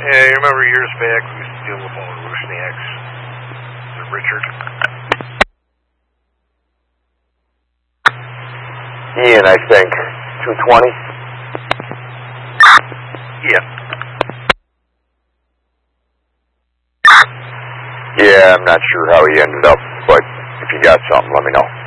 Yeah, you remember years back we used to deal with all the Rusniaks. Is it Richard? Ian, I think. 220? Yeah. Yeah, I'm not sure how he ended up, but if you got something, let me know.